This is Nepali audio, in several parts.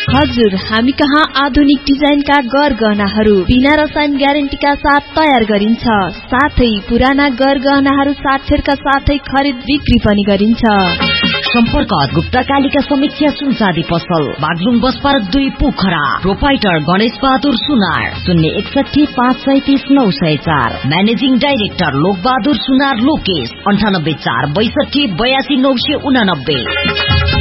हजुर, हामी कहाँ आधुनिक डिजाइनका गहनाहरू बिना रसायन ग्यारेन्टीका साथ तयार गरिन्छ। साथै पुराना गहनाहरू साथेरका साथै खरिद बिक्री पनि गरिन्छ। सम्पर्क गुप्ता कालिका समीक्षा सुनचाँदी पसल, Baglung bus park 2 Pokhara. Proprietor Ganesh Bahadur सुनार, 061 537 904। म्यानेजिङ डाइरेक्टर लोक बहादुर सुनार लोकेश, 98 4 62 82 989।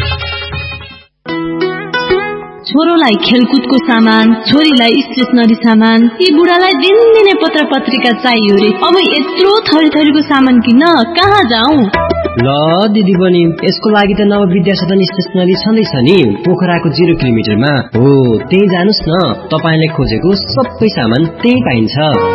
छोरोलाई खेलकुदको सामान, छोरीलाई स्टेशनरी सामान, यी बुढालाई दिनदिनै पत्र पत्रिका चाहियो रे। अब यत्रो थरी थरीको सामान किन्न कहाँ जाउँ? ल दिदी बहिनी, यसको लागि त नव विद्या सदन स्टेशनरी छँदैछ नि, पोखराको 0 किलोमिटरमा हो। त्यही जानुस् न, तपाईले खोजेको सबै सामान त्यही पाइन्छ।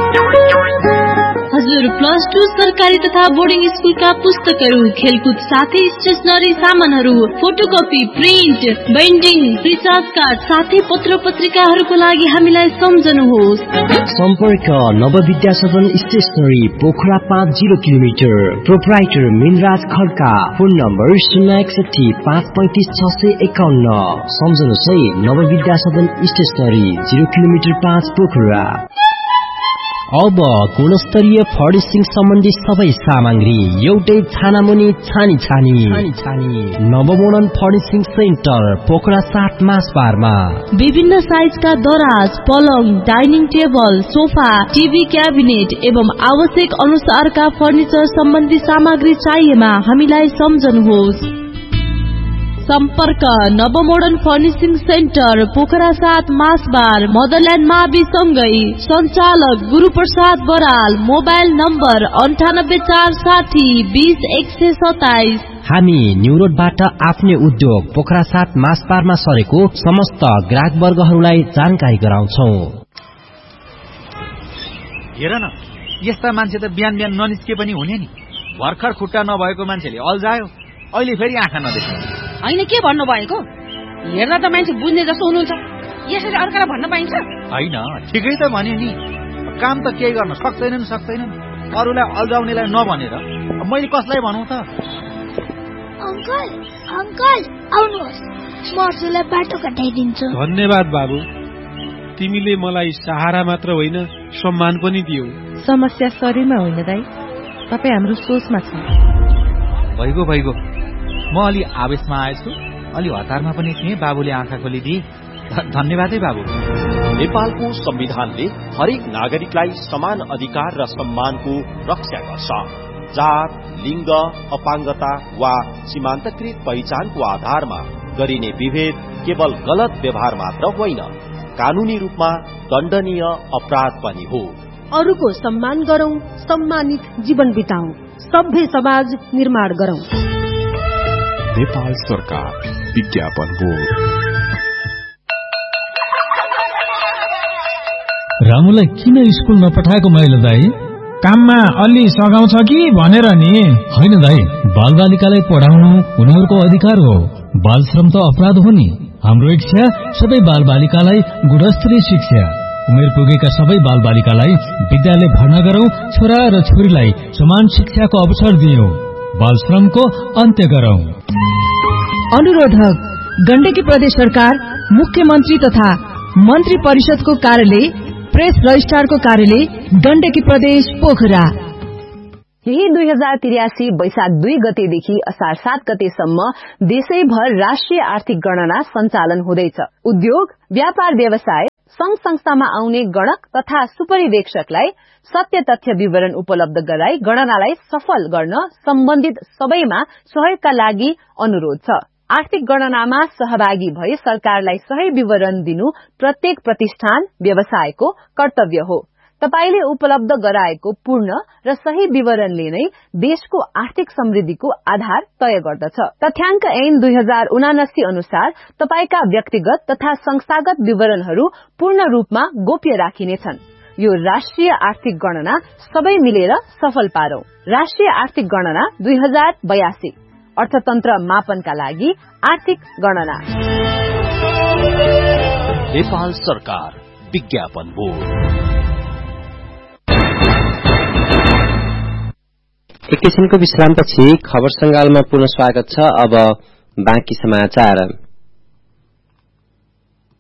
हजुर, +2 सरकारी तथा बोर्डिङ स्कुलका पुस्तकहरू, खेलकुद साथै स्टेशनरी सामानहरू, photocopy, print, binding, recharge card साथै पत्र पत्रिकाहरूको लागि हामीलाई सम्झनुहोस्। सम्पर्क नव विद्या सदन stationery, Pokhara 5 0 kilometre. Proprietor Minraj Khadka, phone number 061 535 651। सम्झनुहोस् है, नव विद्या सदन स्टेशनरी, 0 किलोमिटर 5 पोखरा। अब गुणस्तरीय फर्निशिङ सम्बन्धी सबै सामग्री एउटै छानामुनि छानी नवमोडर्न फर्निशिङ सेन्टर, पोखरा 7 मासबारमा। विभिन्न साइजका दराज, पलङ, dining table, sofa, TV cabinet एवं आवश्यक अनुसारका फर्निचर सम्बन्धी सामग्री चाहिएमा हामीलाई सम्झनुहोस्। सम्पर्क नवमोडर्न फर्निशिङ सेन्टर, पोखरा 7 मासबार, मदरल्यान्ड मावि सँगै। सञ्चालक गुरुप्रसाद बराल, मोबाइल नम्बर 98 460 20 127। हामी न्यू रोडबाट आफ्नै उद्योग पोखरा 7 मासबारमा सरेको समस्त ग्राहक वर्गहरूलाई जानकारी गराउँछौ। हेर न, यस्ता मान्छे त बिहान बिहान ननिस्के पनि हुने नि। भर्खर खुट्टा नभएको मान्छेले अल्झायो, अहिले फेरि आँखा नदेख्छ। होइन, के भन्नु भएको? हेर्दा त मान्छे बुझ्ने जस्तो हुनुहुन्छ, यसरी अर्कालाई भन्न पाइन्छ? होइन, ठिकै त भन्यो नि। काम त केही गर्न सक्दैनन्, अरूलाई अल्झाउनेलाई नभनेर मैले कसलाई भनौँ त? अंकल आउनुहोस्, म हजुरलाई बाटो कटाइदिन्छु। धन्यवाद बाबु, तिमीले मलाई सहारा मात्र होइन सम्मान पनि दियौ। समस्या शरीरमा होइन दाइ, तपाई हाम्रो सोचमा छ। भइगो, म अलि आवेशमा आएछु, अलि हतारमा पनि थिएँ। बाबुले आँखा खोलिदिए, धन्यवाद है बाबु। नेपालको संविधानले हरेक नागरिकलाई समान अधिकार र सम्मानको रक्षा गर्छ। जात, लिङ्ग, अपाङ्गता वा सीमान्तकृत पहिचानको आधारमा गरिने विभेद केवल गलत व्यवहार मात्र होइन, कानूनी रूपमा दण्डनीय अपराध पनि हो। अरूको सम्मान गरौं, सम्मानित जीवन बिताउँ, सभ्य समाज निर्माण गरौं। नेपाल सरकार, विज्ञापन बोर्ड। रामुलाई किन स्कुल नपठाएको मैले दाई? काममा अलि सघाउँछ कि भनेर नि। होइन दाई, बालबालिकालाई पढाउनु उनीहरूको अधिकार हो। बालश्रम त अपराध हो नि। हाम्रो इच्छा सबै बालबालिकालाई गुणस्तरीय शिक्षा, उमेर पुगेका सबै बालबालिकालाई विद्यालय भर्ना गरौं, छोरा र छोरीलाई समान शिक्षाको अवसर दियौं, बालश्रमको अन्त्य गरौं। अनुरोधक गण्डकी प्रदेश सरकार, मुख्यमन्त्री तथा मन्त्री परिषदको कार्यालय, प्रेस रजिस्ट्रारको कार्यालय, गण्डकी प्रदेश पोखरा। यही 2083 वैशाख 2 गतेदेखि असार 7 गतेसम्म देशैभर राष्ट्रिय आर्थिक गणना सञ्चालन हुँदैछ। उद्योग, व्यापार व्यवसाय, संघ संस्थामा आउने गणक तथा सुपरिवेक्षकलाई सत्य तथ्य विवरण उपलब्ध गराई गणनालाई सफल गर्न सम्बन्धित सबैमा सहयोगका लागि अनुरोध छ। आर्थिक गणनामा सहभागी भई सरकारलाई सही विवरण दिनु प्रत्येक प्रतिष्ठान, व्यवसायको कर्तव्य हो। तपाईले उपलब्ध गराएको पूर्ण र सही विवरणले नै देशको आर्थिक समृद्धिको आधार तय गर्दछ। तथ्याङ्क ऐन 2079 अनुसार तपाईका व्यक्तिगत तथा संस्थागत विवरणहरू पूर्ण रूपमा गोप्य राखिनेछन्। यो राष्ट्रिय आर्थिक गणना सबै मिलेर सफल पारौं। राष्ट्रिय आर्थिक गणना 2082, अर्थतन्त्र मापनका लागि आर्थिक गणना। नेपाल सरकार, विज्ञापन बोर्ड। एकैछिनको विश्रामपछि खबर संगालमा पुनः स्वागत छ। अब बाँकी समाचार।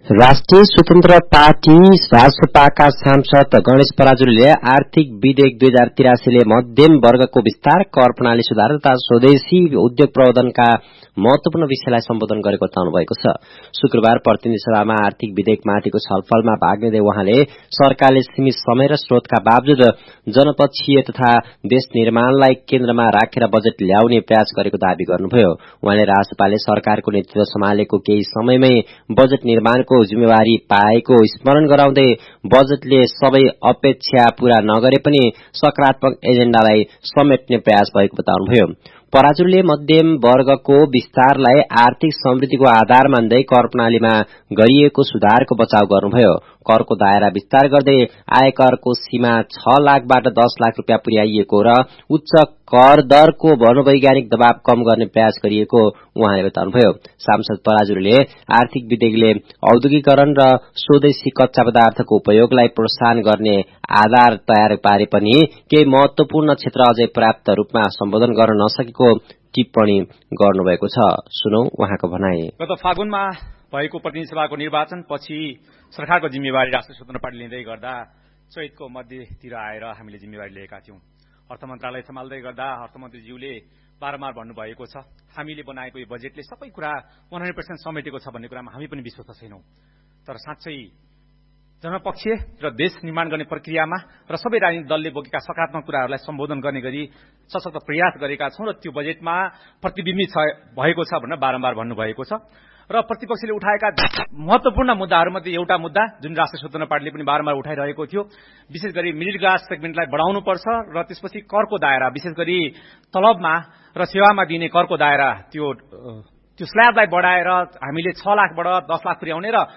राष्ट्रिय स्वतन्त्र पार्टी राजसपाका सांसद गणेश पराजुलीले आर्थिक विधेयक 2083 ले मध्यम वर्गको विस्तार, कर प्रणाली सुधार तथा स्वदेशी उद्योग प्रवर्धनका महत्वपूर्ण विषयलाई सम्बोधन गरेको बताउनु भएको छ। शुक्रबार प्रतिनिधि सभामा आर्थिक विधेयकमाथिको छलफलमा भाग लिँदै उहाँले सरकारले सीमित समय र स्रोतका बावजुद जनपक्षीय तथा देश निर्माणलाई केन्द्रमा राखेर बजेट ल्याउने प्रयास गरेको दावी गर्नुभयो। उहाँले राजसपाले सरकारको नेतृत्व सम्हालेको केही समयमै बजेट निर्माणको जिम्मेवारी पाएको स्मरण गराउँदै बजेटले सबै अपेक्षा पूरा नगरे पनि सकारात्मक एजेण्डालाई समेट्ने प्रयास भएको बताउनुभयो। पराजुलीले मध्यम वर्गको विस्तारलाई आर्थिक समृद्धिको आधार मान्दै कर प्रणालीमा गरिएको सुधारको बचाव गर्नुभयो। करको दायरा विस्तार गर्दै आयकरको सीमा 6 लाखबाट 10 लाख रुपियाँ पुर्याइएको र उच्च कर दरको मनोवैज्ञानिक दबाव कम गर्ने प्रयास गरिएको उहाँले बताउनुभयो। सांसद पराजुलीले आर्थिक विधेयकले औद्योगिकरण र स्वदेशी कच्चा पदार्थको उपयोगलाई प्रोत्साहन गर्ने आधार तयार पारे पनि केही महत्वपूर्ण क्षेत्र अझै पर्याप्त रूपमा सम्बोधन गर्न नसकेको टिप्पणी गर्नुभएको छ। सुनौ उहाँको भनाई। गत फागुनमा भएको प्रतिनिधि सभाको निर्वाचन पछि सरकारको जिम्मेवारी राष्ट्रिय स्वतन्त्र पार्टी लिँदै गर्दा चैतको मध्यतिर आएर हामीले जिम्मेवारी लिएका थियौं। अर्थ मन्त्रालय सम्हाल्दै गर्दा अर्थमन्त्रीज्यूले बारम्बार भन्नुभएको छ हामीले बनाएको यो बजेटले सबै कुरा 100% समेटेको छ भन्ने कुरामा हामी पनि विश्वस्त छैनौं। तर साँच्चै जनपक्षीय र देश निर्माण गर्ने प्रक्रियामा र सबै राजनीतिक दलले बोकेका सकारात्मक कुराहरूलाई सम्बोधन गर्ने गरी सशक्त प्रयास गरेका छौं र त्यो बजेटमा प्रतिबिम्बित भएको छ भनेर बारम्बार भन्नुभएको छ। र प्रतिपक्षले उठाएका महत्वपूर्ण मुद्दाहरूमध्ये एउटा मुद्दा जुन राष्ट्रिय स्वतन्त्र पार्टीले पनि बारम्बार उठाइरहेको थियो, विशेष गरी मिडल क्लास सेगमेन्टलाई बढाउनुपर्छ र त्यसपछि करको दायरा विशेष गरी तलबमा र सेवामा दिने करको दायरा त्यो स्ल्याबलाई बढाएर हामीले 6 लाखबाट 10 लाख पुर्याउने र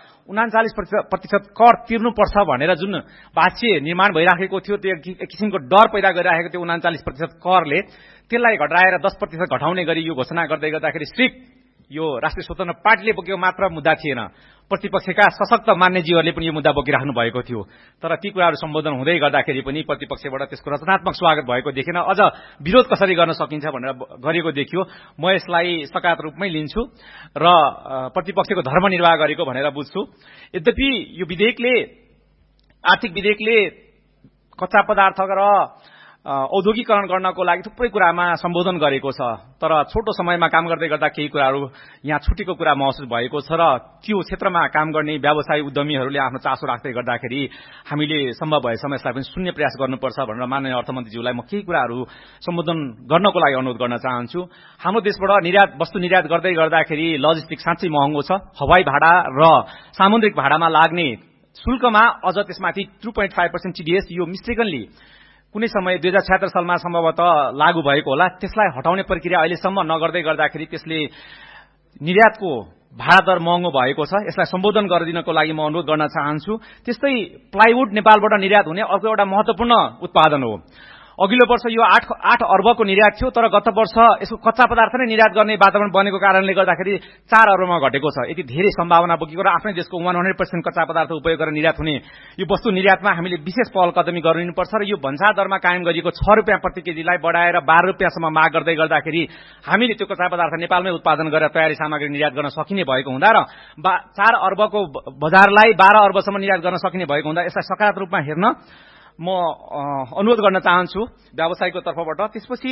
39% कर तिर्नुपर्छ भनेर जुन भाष्य निर्माण भइराखेको थियो, त्यो एक किसिमको डर पैदा गरिराखेको थियो 39% करले, त्यसलाई घटाएर 10% घटाउने गरी यो घोषणा गर्दै गर्दाखेरि सिर्फ यो राष्ट्रिय स्वतन्त्र पार्टीले बोकेको मात्र मुद्दा थिएन, प्रतिपक्षका सशक्त मान्यजीहरूले पनि यो मुद्दा बोकिराख्नु भएको थियो। तर ती कुराहरू सम्बोधन हुँदै गर्दाखेरि पनि प्रतिपक्षबाट त्यसको रचनात्मक स्वागत भएको देखेन, अझ विरोध कसरी गर्न सकिन्छ भनेर गरेको देखियो। म यसलाई सकारात्मक रूपमै लिन्छु र प्रतिपक्षको धर्म निर्वाह गरेको भनेर बुझ्छु। यद्यपि यो विधेयकले आर्थिक विधेयकले कच्चा पदार्थ र औद्योगिकरण गर्नको लागि थुप्रै कुरामा सम्बोधन गरेको छ, तर छोटो समयमा काम गर्दै गर्दा केही कुराहरू यहाँ छुटेको कुरा महसुस भएको छ र त्यो क्षेत्रमा काम गर्ने व्यवसायी उद्यमीहरूले आफ्नो चासो राख्दै गर्दाखेरि हामीले सम्भव भएसम्म यसलाई पनि सुन्ने प्रयास गर्नुपर्छ भनेर माननीय अर्थमन्त्रीज्यूलाई म केही कुराहरू सम्बोधन गर्नको लागि अनुरोध गर्न चाहन्छु। हाम्रो देशबाट वस्तु निर्यात गर्दै गर्दाखेरि लजिस्टिक साँच्चै महँगो छ। हवाई भाडा र सामुद्रिक भाडामा लाग्ने शुल्कमा अझ त्यसमाथि 2.5% TDS यो मिस्टेकनली कुनै समय 2076 सालमा सम्भवतः लागू भएको होला, त्यसलाई हटाउने प्रक्रिया अहिलेसम्म नगर्दै गर्दाखेरि त्यसले निर्यातको भाडा दर महँगो भएको छ। यसलाई सम्बोधन गरिदिनको लागि म अनुरोध गर्न चाहन्छु। त्यस्तै प्लाइवुड नेपालबाट निर्यात हुने अर्को एउटा महत्वपूर्ण उत्पादन हो। अघिल्लो वर्ष यो 8 अर्बको निर्यात थियो, तर गत वर्ष यसको कच्चा पदार्थ नै निर्यात गर्ने वातावरण बनेको कारणले गर्दाखेरि 4 अर्बमा घटेको छ। यति धेरै सम्भावना बोकेको र आफ्नै देशको 100% कच्चा पदार्थ उपयोग गरेर निर्यात हुने यो वस्तु निर्यातमा हामीले विशेष पहल कदमी गरिनुपर्छ र यो भन्सार दरमा कायम गरिएको 6 रुपियाँ प्रति केजीलाई बढाएर 12 रुपियाँसम्म माग गर्दै गर्दाखेरि हामीले त्यो कच्चा पदार्थ नेपालमै उत्पादन गरेर तयारी सामग्री निर्यात गर्न सकिने भएको हुँदा र 4 अर्बको बजारलाई 12 अर्बसम्म निर्यात गर्न सकिने भएको हुँदा यसलाई सकारात्मक रूपमा हेर्न म अनुरोध गर्न चाहन्छु व्यवसायको तर्फबाट। त्यसपछि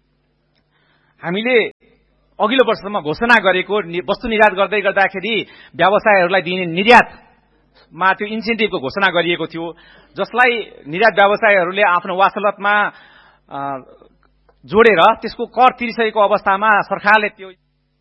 हामीले अघिल्लो वर्षसम्म घोषणा गरेको वस्तु निर्यात गर्दै गर्दाखेरि व्यवसायहरूलाई दिने निर्यातमा त्यो इन्सेन्टिभको घोषणा गरिएको थियो, जसलाई निर्यात व्यवसायहरूले आफ्नो वासलतमा जोडेर त्यसको कर तिरिसकेको अवस्थामा सरकारले त्यो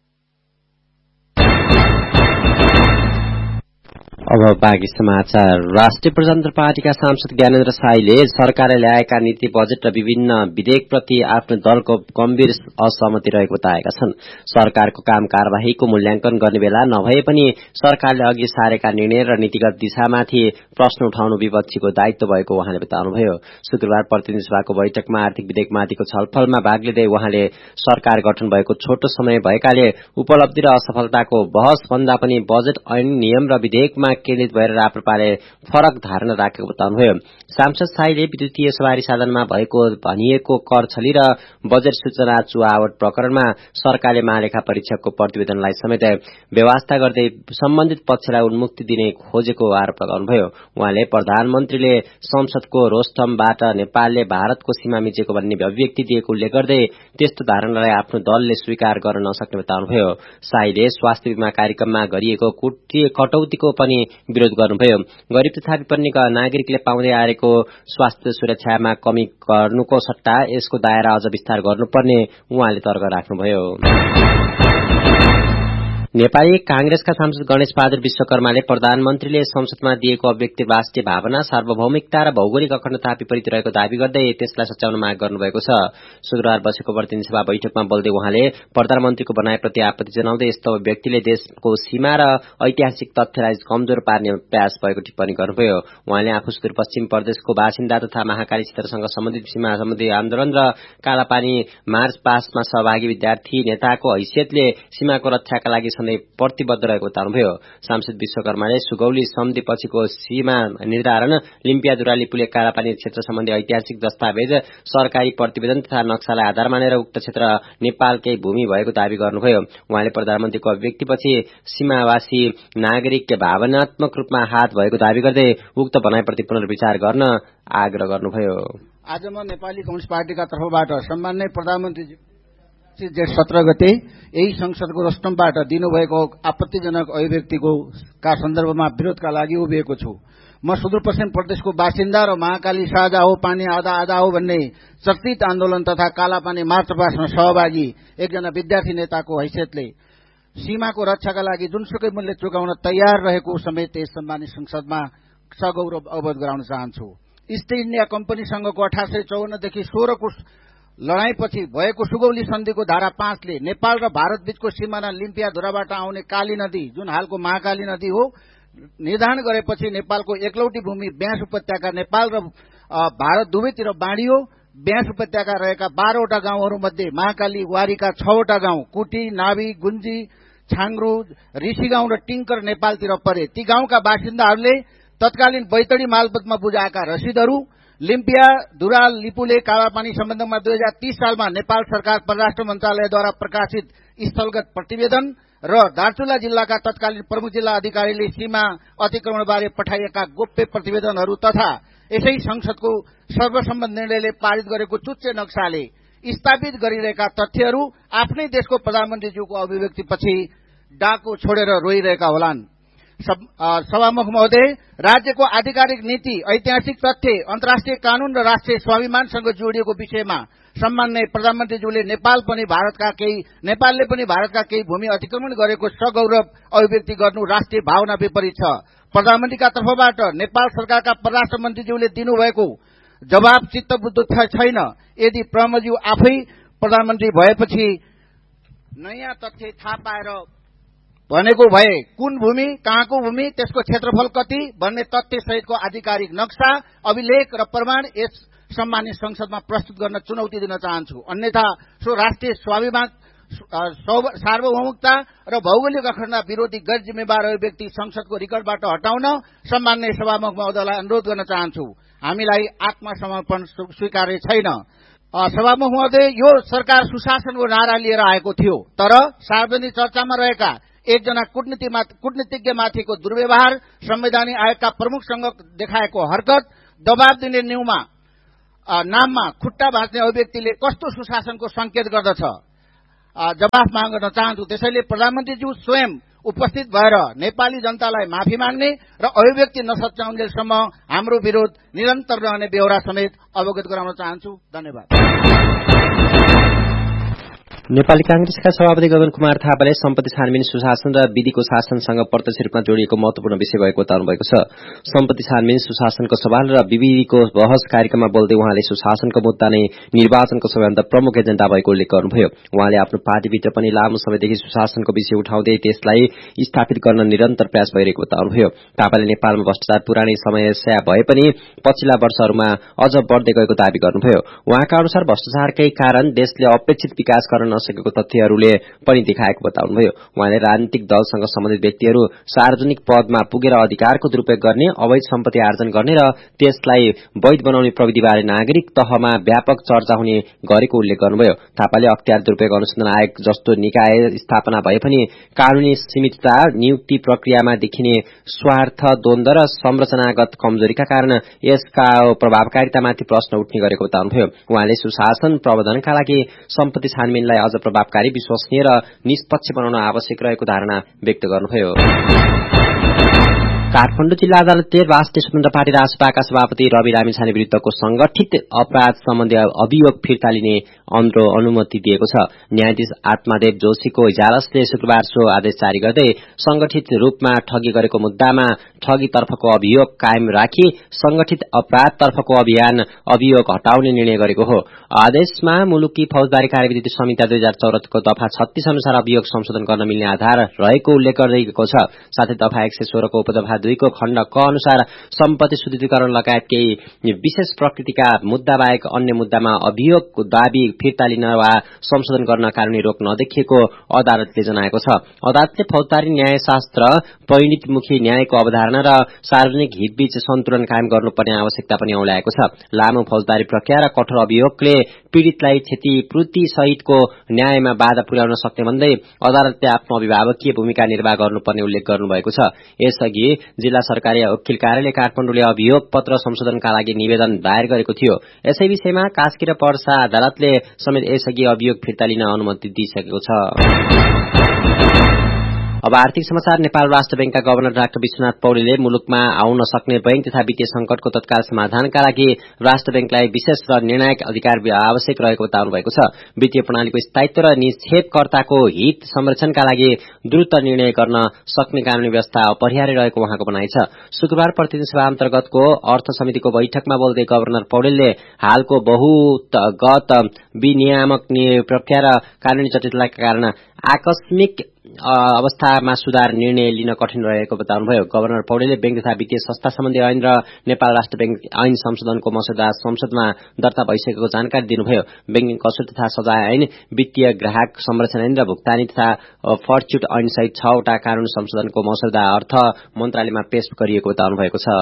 अब बाँकी समाचार। राष्ट्रिय प्रजातन्त्र पार्टीका सांसद ज्ञानेन्द्र साईले सरकारले ल्याएका नीति बजेट र विभिन्न विधेयकप्रति आफ्नो दलको गम्भीर असहमति रहेको बताएका छन्। सरकारको काम कार्यवाहीको मूल्याङ्कन गर्ने बेला नभए पनि सरकारले अघि सारेका निर्णय र नीतिगत दिशामाथि प्रश्न उठाउनु विपक्षीको दायित्व भएको उहाँले बताउनुभयो। शुक्रबार प्रतिनिधि सभाको बैठकमा आर्थिक विधेयकमाथिको छलफलमा भाग लिँदै उहाँले सरकार गठन भएको छोटो समय भएकाले उपलब्धि र असफलताको बहस भन्दा पनि बजेट ऐन नियम र विधेयकमा रूपमा केन्द्रित भएर राप्रपाले फरक धारणा राखेको बताउनुभयो। सांसद शाहीले विद्युतीय सवारी साधनमा भएको भनिएको कर छली र बजेट सूचना चुहावट प्रकरणमा सरकारले महालेखा परीक्षकको प्रतिवेदनलाई समेत व्यवस्था गर्दै सम्बन्धित पक्षलाई उन्मुक्ति दिने खोजेको आरोप लगाउनुभयो। उहाँले प्रधानमन्त्रीले संसदको रोस्टमबाट नेपालले भारतको सीमा मिचेको भन्ने अभिव्यक्ति दिएको उल्लेख गर्दै त्यस्तो धारणालाई आफ्नो दलले स्वीकार गर्न नसक्ने बताउनुभयो। शाहीले स्वास्थ्य बीमा कार्यक्रममा गरिएको कटौतीको पनि विरोध गर्नुभयो। गरिब तथा विपन्न नागरिकले पाउँदै आएको स्वास्थ्य सुरक्षामा कमी गर्नुको सट्टा यसको दायरा अझ विस्तार गर्नुपर्ने उहाँले तर्क राख्नुभयो। नेपाली कांग्रेसका सांसद गणेश बहादुर विश्वकर्माले प्रधानमन्त्रीले संसदमा दिएको अभिव्यक्ति राष्ट्रिय भावना, सार्वभौमिकता र भौगोलिक अखण्डता विपरीत रहेको दावी गर्दै त्यसलाई सच्याउन माग गर्नुभएको छ। शुक्रबार बसेको प्रतिनिधि सभा बैठकमा बोल्दै उहाँले प्रधानमन्त्रीको भनाइप्रति आपत्ति जनाउँदै यस्तो व्यक्तिले देशको सीमा र ऐतिहासिक तथ्यलाई कमजोर पार्ने प्रयास भएको टिप्पणी गर्नुभयो। उहाँले आफू सुदूरपश्चिम प्रदेशको बासिन्दा तथा महाकाली क्षेत्रसँग सम्बन्धित सीमा सम्बन्धी आन्दोलन र कालापानी मार्च पास्टमा सहभागी विद्यार्थी नेताको हैसियतले सीमाको रक्षाका लागि प्रतिबद्ध रहेको बताउनुभयो। सांसद विश्वकर्माले सुगौली सन्धि पछिको सीमा निर्धारण, लिम्पिया दुराली पुले कालापानी क्षेत्र सम्बन्धी ऐतिहासिक दस्तावेज, सरकारी प्रतिवेदन तथा नक्सालाई आधार मानेर उक्त क्षेत्र नेपालकै भूमि भएको दावी गर्नुभयो। उहाँले प्रधानमन्त्रीको अभिव्यक्तिपछि सीमावासी नागरिक भावनात्मक रूपमा हात भएको दावी गर्दै उक्त भनाइप्रति पुनर्विचार गर्न आग्रह गर्नुभयो। आज म नेपाली कम्युनिस्ट पार्टीका तर्फबाट सम्माननीय प्रधानमन्त्री जेठ 17 गते यही संसदको रोस्टमबाट दिनुभएको आपत्तिजनक अभिव्यक्तिको सन्दर्भमा विरोधका लागि उभिएको छु। म सुदूरपश्चिम प्रदेशको बासिन्दा र महाकाली साझा हो, पानी आधा आधा हो भन्ने चर्चित आन्दोलन तथा कालापानी मार्चपास्टमा सहभागी एकजना विद्यार्थी नेताको हैसियतले सीमाको रक्षाका लागि जुनसुकै मूल्य चुकाउन तयार रहेको समेत यस सम्मानित संसदमा सगौरव अवगत गराउन चाहन्छु। ईस्ट इण्डिया कम्पनीसँगको 1854 देखि 16 को लडाईँपछि भएको सुगौली सन्धिको धारा 5 ले नेपाल र भारत बीचको सिमाना लिम्पिया धुराबाट आउने काली नदी, जुन हालको महाकाली नदी हो, निर्धारण गरेपछि नेपालको एकलौटी भूमि ब्यास उपत्यका नेपाल र भारत दुवैतिर बाँडियो। ब्यास उपत्यका रहेका 12 वटा गाउँहरूमध्ये महाकाली वारीका 6 वटा गाउँ कुटी, नाभी, गुन्जी, छाङ्ग्रु, ऋषिगाउँ र टिङ्कर नेपालतिर परे। ती गाउँका बासिन्दाहरूले तत्कालीन बैतडी मालपोतमा बुझाएका रसिदहरू, लिम्पिया दुराल लिपुले कालापानी सम्बन्धमा 2030 सालमा नेपाल सरकार परराष्ट्र मन्त्रालयद्वारा प्रकाशित स्थलगत प्रतिवेदन र दार्चुला जिल्लाका तत्कालीन प्रमुख जिल्ला अधिकारीले सीमा अतिक्रमणबारे पठाइएका गोप्य प्रतिवेदनहरू तथा यसै संसदको सर्वसम्मत निर्णयले पारित गरेको चुच्चे नक्साले स्थापित गरिरहेका तथ्यहरू आफ्नै देशको प्रधानमन्त्रीज्यूको अभिव्यक्तिपछि डाको छोडेर रोइरहेका होलान्। सभामुख महोदय, राज्यको आधिकारिक नीति, ऐतिहासिक तथ्य, अन्तर्राष्ट्रिय कानून र राष्ट्रिय स्वाभिमानसँग जोडिएको विषयमा सम्माननीय प्रधानमन्त्रीज्यूले नेपालले पनि भारतका केही भूमि अतिक्रमण गरेको सगौरव अभिव्यक्ति गर्नु राष्ट्रिय भावना विपरीत छ। प्रधानमन्त्रीका तर्फबाट नेपाल सरकारका परराष्ट्र मन्त्रीज्यूले दिनुभएको जवाब चित्तबुद्ध छैन। यदि प्रधानमन्त्रीज्यू आफै प्रधानमन्त्री भएपछि नयाँ तथ्य थाहा पाएर भनेको भए कुन भूमि, कहाँको भूमि, त्यसको क्षेत्रफल कति भन्ने तथ्य सहितको आधिकारिक नक्सा, अभिलेख र प्रमाण यस सम्मानित संसदमा प्रस्तुत गर्न चुनौती दिन चाहन्छु। अन्यथा सो राष्ट्रिय स्वाभिमान, सार्वभौमिकता र भौगोलिक अखण्डता विरोधी गैर जिम्मेवार अभिव्यक्ति संसदको रिकर्डबाट हटाउन सम्माननीय सभामुख महोदयलाई अनुरोध गर्न चाहन्छु। हामीलाई आत्मसमर्पण स्वीकार्य छैन। सभामुख महोदय, यो सरकार सुशासनको नारा लिएर आएको थियो, तर सार्वजनिक चर्चामा रहेका एकजना कूटनीतिज्ञ माथिको दुर्व्यवहार, संवैधानिक आयोगका प्रमुखसँग देखाएको हरकत, दबाव दिने नाममा खुट्टा भाँच्ने अभिव्यक्तिले कस्तो सुशासनको संकेत गर्दछ, जवाफ माग्न चाहन्छु। त्यसैले प्रधानमन्त्रीज्यू स्वयं उपस्थित भएर नेपाली जनतालाई माफी माग्ने र अभिव्यक्ति नसच्याउन्जेलसम्म हाम्रो विरोध निरन्तर रहने बेहोरा समेत अवगत गराउन चाहन्छु। धन्यवाद। नेपाली कांग्रेसका सभापति गगन कुमार थापाले सम्पत्ति छानबिन सुशासन र विधिको शासनसँग प्रत्यक्ष रूपमा जोडिएको महत्वपूर्ण विषय भएको बताउनु भएको छ। सम्पत्ति छानबिन सुशासनको सवाल र विधिको बहस कार्यक्रममा बोल्दै उहाँले सुशासनको मुद्दा नै निर्वाचनको सबैभन्दा प्रमुख एजेन्डा भएको उल्लेख गर्नुभयो। उहाँले आफ्नो पार्टीभित्र पनि लामो समयदेखि सुशासनको विषय उठाउँदै त्यसलाई स्थापित गर्न निरन्तर प्रयास भइरहेको बताउनुभयो। थापाले नेपालमा भ्रष्टाचार पुरानै समस्या भए पनि पछिल्ला वर्षहरूमा अझ बढ्दै गएको दावी गर्नुभयो। उहाँका अनुसार भ्रष्टाचारकै कारण देशले अपेक्षित विकास गर्न नसकेको तथ्यहरूले पनि देखाएको बताउनुभयो। उहाँले राजनीतिक दलसँग सम्बन्धित व्यक्तिहरू सार्वजनिक पदमा पुगेर अधिकारको दुरूपयोग गर्ने, अवैध सम्पत्ति आर्जन गर्ने र त्यसलाई वैध बनाउने प्रविधिबारे नागरिक तहमा व्यापक चर्चा हुने गरेको उल्लेख गर्नुभयो। थापाले अख्तियार दुरूपयोग अनुसन्धान आयोग जस्तो निकाय स्थापना भए पनि कानूनी सीमितता, नियुक्ति प्रक्रियामा देखिने स्वार्थ, द्वन्द्व र संरचनागत कमजोरीका कारण यसका प्रभावकारितामाथि प्रश्न उठ्ने गरेको बताउनुभयो। उहाँले सुशासन प्रबन्धनका लागि सम्पत्ति छानबिनलाई अझ प्रभावकारी, विश्वसनीय र निष्पक्ष बनाउन आवश्यक रहेको धारणा व्यक्त गर्नुभयो। काठमाडौँ जिल्ला अदालतले राष्ट्रिय स्वतन्त्र पार्टी रासपाका सभापति रवि लामिछाने विरुद्धको संगठित अपराध सम्बन्धी अभियोग फिर्ता लिने अनुमति दिएको छ। न्यायाधीश आत्मादेव जोशीको इजलासले शुक्रबार सो आदेश जारी गर्दै संगठित रूपमा ठगी गरेको मुद्दामा ठगीतर्फको अभियोग कायम राखी संगठित अपराधतर्फको अभियोग हटाउने निर्णय गरेको हो। आदेशमा मुलुकी फौजदारी कार्यविधि संहिता 2014 को दफा 36 अनुसार अभियोग संशोधन गर्न मिल्ने आधार रहेको उल्लेख गरिएको छ। साथै दफा 116 को उपदफा 2 को खण्ड क अनुसार सम्पत्ति शुद्धिकरण लगायत केही विशेष प्रकृतिका मुद्दा बाहेक अन्य मुद्दामा अभियोग दाबी फिर्ता लिन वा संशोधन गर्न कानूनी रोक नदेखिएको अदालतले जनाएको छ। अदालतले फौजदारी न्यायशास्त्र, परिणतिमुखी न्यायको अवधारणा र सार्वजनिक हितबीच सन्तुलन कायम गर्नुपर्ने आवश्यकता पनि औल्याएको छ। लामो फौजदारी प्रक्रिया र कठोर अभियोगले पीड़ितलाई क्षतिपूर्ति सहितको न्यायमा बाधा पुर्याउन सक्ने भन्दै अदालतले आफ्नो अभिभावकीय भूमिका निर्वाह गर्नुपर्ने उल्लेख गर्नुभएको छ। यसअघि जिल्ला सरकारी वकिल कार्यालय काठमाडौँले अभियोग पत्र संशोधनका लागि निवेदन दायर गरेको थियो। यसै विषयमा कास्की र पर्सा अदालतले समेत यसअघि अभियोग फिर्ता लिन अनुमति दिइसकेको छ। अब आर्थिक समाचार। नेपाल राष्ट्र बैंकका गवर्नर डाक्टर विश्वनाथ पौडेलले मुलुकमा आउन सक्ने बैंक तथा वित्तीय संकटको तत्काल समाधानका लागि राष्ट्र बैंकलाई विशेष र निर्णायक अधिकार आवश्यक रहेको बताउनु भएको छ। वित्तीय प्रणालीको स्थायित्व र निक्षेपकर्ताको हित संरक्षणका लागि द्रुत निर्णय गर्न सक्ने कानूनी व्यवस्था अपरिहार्य रहेको उहाँको भनाइ छ। शुक्रबार प्रतिनिधि सभा अन्तर्गतको अर्थ समितिको बैठकमा बोल्दै गवर्नर पौडेलले हालको बहुगत विनियामक प्रक्रिया र कानूनी जटिलताका कारण आकस्मिक अवस्थामा सुधार निर्णय लिन कठिन रहेको बताउनुभयो। गवर्नर पौडेलले बैंक तथा वित्तीय संस्था सम्बन्धी ऐन र नेपाल राष्ट्र बैंक ऐन संशोधनको मस्यौदा संसदमा दर्ता भइसकेको जानकारी दिनुभयो। बैंकिङ कसुर तथा सजाय ऐन, वित्तीय ग्राहक संरक्षण ऐन र भुक्तानी तथा फर्च्युट ऐन सहित 6 वटा कानून संशोधनको मस्यौदा अर्थ मन्त्रालयमा पेश गरिएको बताउनु भएको छ।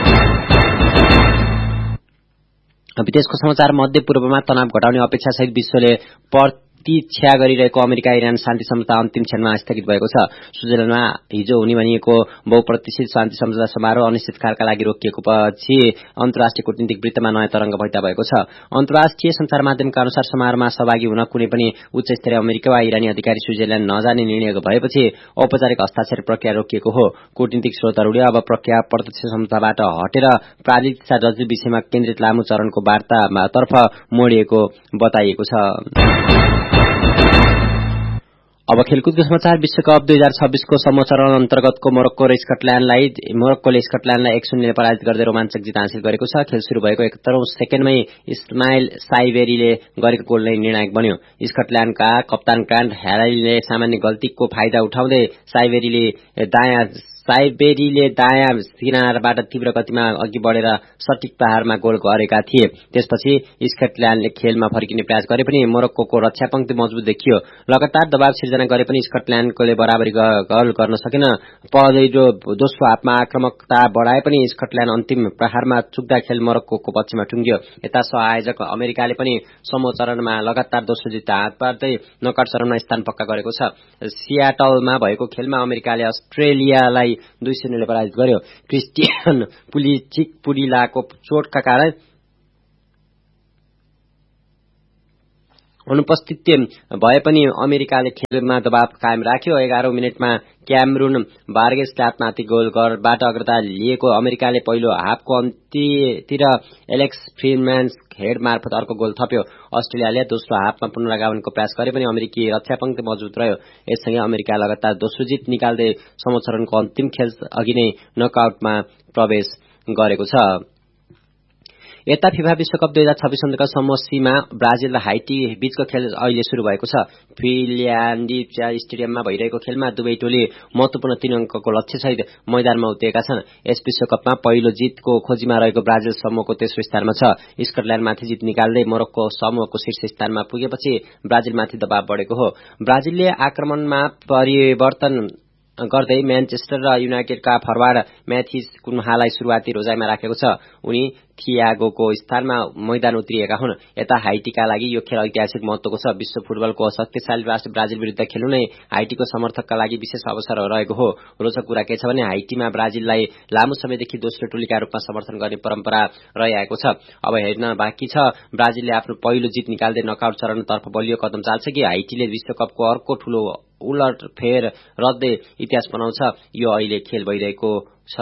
विदेशको समाचार। मध्य पूर्वमा तनाव घटाउने अपेक्षा सहित विश्वले प्रतीक्षा गरिरहेको अमेरिका इरान शान्ति सम्झौता अन्तिम क्षणमा स्थगित भएको छ। स्विजरल्याण्डमा हिजो हुने भनिएको बहुप्रतिष्ठित शान्ति सम्झौता समारोह अनिश्चितकालका लागि रोकिएको पछि अन्तर्राष्ट्रिय कूटनीतिक वृत्तमा नयाँ तरंग पैदा भएको छ। अन्तर्राष्ट्रिय सञ्चार माध्यमका अनुसार समारोहमा सहभागी हुन कुनै पनि उच्च स्तरीय अमेरिका वा इरानी अधिकारी स्विजरल्याण्ड नजाने निर्णय भएपछि औपचारिक हस्ताक्षर प्रक्रिया रोकिएको हो। कूटनीतिक स्रोतहरूले अब प्रक्रिया प्रत्यक्ष सम्झौताबाट हटेर प्राविधिक तथा जटिल विषयमा केन्द्रित लामो चरणको वार्तातर्फ मोडिएको बताइएको छ। अब खेलकुदको समाचार। विश्वकप 2026 को समूह चरण अन्तर्गतको मोरक्कोले स्कटल्याण्डलाई 1-0 पराजित गर्दै रोमाञ्चक जित हासिल गरेको छ। खेल शुरू भएको 71औं सेकेन्डमै इस्माइल साइबेरीले गरेको गोल नै निर्णायक बन्यो। स्कटल्याण्डका कप्तान ग्रान्ट ह्याराइले सामान्य गल्तीको फाइदा उठाउँदै साइबेरीले दायाँ किनाराबाट तीव्र गतिमा अघि बढेर सटिक प्रहारमा गोल गरेका थिए। त्यसपछि स्कटल्याण्डले खेलमा फर्किने प्रयास गरे पनि मोरक्कोको रक्षापंक्ति मजबुत देखियो। लगातार दबाव सिर्जना गरे पनि स्कटल्याण्डले बराबरी गोल गर्न सकेन। पहिलो दोस्रो हाफमा आक्रामकता बढाए पनि स्कटल्याण्ड अन्तिम प्रहारमा चुक्दा खेल मोरक्कोको पक्षमा टुङ्गियो। यता सह-आयोजक अमेरिकाले पनि समूह चरणमा लगातार दोस्रो जित हात पार्दै नकआउट चरणमा स्थान पक्का गरेको छ। सियाटलमा भएको खेलमा अमेरिकाले अस्ट्रेलियालाई 2-0 पराजित गर्यो। क्रिस्टियन पुलिलाको चोटका कारण अनुपस्थित भए पनि अमेरिकाले खेलमा दबाव कायम राख्यो। 11औं मिनेटमा क्यामरून बार्गेसले आत्मघाती गोलबाट अग्रता लिएको अमेरिकाले पहिलो हाफको अन्त्यतिर एलेक्स फ्रिडम्यान्स हेड मार्फत अर्को गोल थप्यो। अस्ट्रेलियाले दोस्रो हाफमा पुनरागमनको प्रयास गरे पनि अमेरिकी रक्षापंक्ति मजबुत रह्यो। यससँगै अमेरिका लगातार दोस्रो जित निकाल्दै समूह चरणको अन्तिम खेल अघि नै नकआउटमा प्रवेश गरेको छ। यता फिफा विश्वकप 2026 अन्तर्गत समूह सीमा ब्राजिल र हाइटी बीचको खेल अहिले शुरू भएको छ। फिल्यान्डिया स्टेडियममा भइरहेको खेलमा दुवै टोली महत्वपूर्ण 3 अङ्कको लक्ष्यसहित मैदानमा उत्रिएका छन्। यस विश्वकपमा पहिलो जितको खोजीमा रहेको ब्राजिल समूहको तेस्रो स्थानमा छ। स्कटल्याण्डमाथि जित निकाल्दै मोरक्को समूहको शीर्ष स्थानमा पुगेपछि ब्राजिलमाथि दबाव बढेको हो। ब्राजिलले आक्रमणमा परिवर्तन गर्दै म्यानचेस्टर र युनाइटेडका फरवार्ड म्याथिस कुन्हालाई सुरुवाती रोजाइमा राखेको छ। उनी थियागोको स्थानमा मैदान उत्रिएका हुन्। यता हाइटीका लागि यो खेल ऐतिहासिक महत्वको छ। विश्व फुटबलको शक्तिशाली राष्ट्र ब्राजिल विरुद्ध खेल्नु नै हाइटीको समर्थकका लागि विशेष अवसर रहेको हो। रोचक कुरा के छ भने हाइटीमा ब्राजिललाई लामो समयदेखि दोस्रो टोलीका रूपमा समर्थन गर्ने परम्परा रहिआएको छ। अब हेर्न बाँकी छ ब्राजिलले आफ्नो पहिलो जित निकाल्दै नकआउट चरणतर्फ बलियो कदम चाल्छ कि हाइटीले विश्वकपको अर्को ठूलो उलटफेर रद्दै इतिहास बनाउँछ। यो अहिले खेल भइरहेको छ।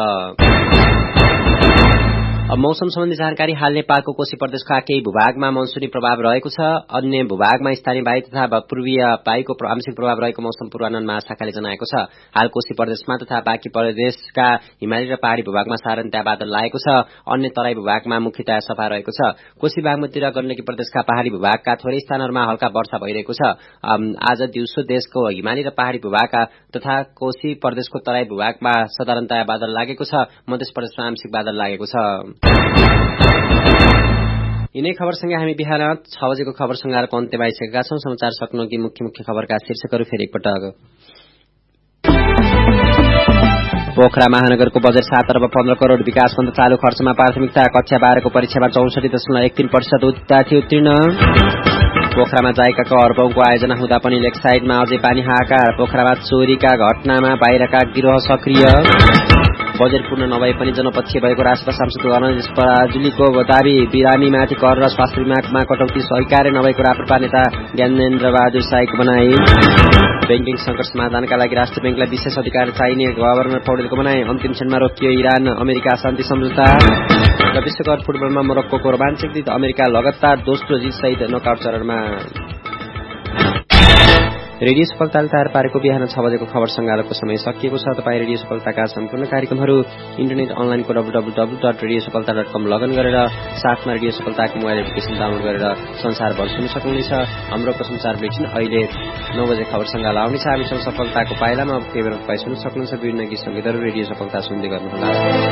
अब मौसम सम्बन्धी जानकारी हाल नेपालको कोशी प्रदेशका केही भूभागमा मनसुनी प्रभाव रहेको छ। अन्य भूभागमा स्थानीय वायु तथा पूर्वीय वायुको आंशिक प्रभाव रहेको मौसम पूर्वानुमान महाशाखाले जनाएको छ। हाल कोशी प्रदेशमा तथा बाँकी प्रदेशका हिमाली र पहाड़ी भूभागमा साधारणतया बादल लागेको छ। अन्य तराई भूभागमा मुख्यतया सफा रहेको छ। कोशी बागमती र गण्डकी प्रदेशका पहाड़ी भूभागका थोरै स्थानहरूमा हल्का वर्षा भइरहेको छ। आज दिउँसो देशको हिमाली र पहाड़ी भूभागका तथा कोशी प्रदेशको तराई भूभागमा साधारणतया बादल लागेको छ। मध्य प्रदेशमा आंशिक बादल लागेको छ। यिनै खबरसँगै हामी बिहान 6 बजेको खबर संगारको अन्त्यमा आइसकेका छौं। समाचार सक्नुअघि मुख्य मुख्य खबरका शीर्षकहरू फेरि एकपटक। पोखरा महानगरको बजेट 7 अर्ब 15 करोड़ विकास फण्ड चालू खर्चमा प्राथमिकता। कक्षा 12 को परीक्षामा 64.13% विद्यार्थी उत्तीर्ण। पोखरामा जायकाको अर्बौंको आयोजना हुँदा पनि लेकसाइडमा अझै पानी हाहाकार। पोखरामा चोरीका घटनामा बाहिरका गिरोह सक्रिय। बजेट पूर्ण नभए पनि जनपक्षीय भएको राष्ट्र सांसद गणेश पराजुलीको दावी। बिरामीमाथि कर र स्वास्थ्य बीमामा कटौती स्वीकार्य नभएको राप्रपा नेता ज्ञानेन्द्र बहादुर साईको भनाई। बैंकिङ संकट समाधानका लागि राष्ट्र बैंकलाई विशेष अधिकार चाहिने गभर्नर पौडेलको भनाई। अन्तिम क्षणमा रोकियो इरान अमेरिका शान्ति सम्झौता। र विश्वकप फुटबलमा मोरक्कोको रोमाञ्चक जित। अमेरिका लगातार दोस्रो जितसहित नकआउट चरणमा। रेडियो सफलताले तयार पारेको बिहान 6 बजेको खबर संगालोको समय सकिएको छ। तपाईँ रेडियो सफलताका सम्पूर्ण कार्यक्रमहरू इन्टरनेट अनलाइनको www.radiosafalta.com लगइन गरेर साथमा रेडियो सफलताको मोबाइल एप्लिकेसन डाउनलोड गरेर संसारभर सुन्न सक्नुहुनेछ। हाम्रो संसार बुलेटिन अहिले 9 बजे खबर संगाल आउनेछ। हामीसँग सफलताको पाइलामा अब केही बेर तपाईँ सुन्न सक्नुहुन्छ। विभिन्न गीत संगीतहरू रेडियो सफलता सुन्दै गर्नुहोला।